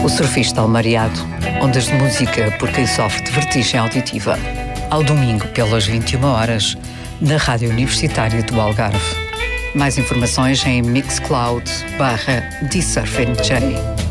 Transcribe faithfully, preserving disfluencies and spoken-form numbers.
O Surfista Almariado, ondas de música por quem sofre de vertigem auditiva. Ao domingo, pelas vinte e uma horas, na Rádio Universitária do Algarve. Mais informações em mixcloud barra dsurfnj.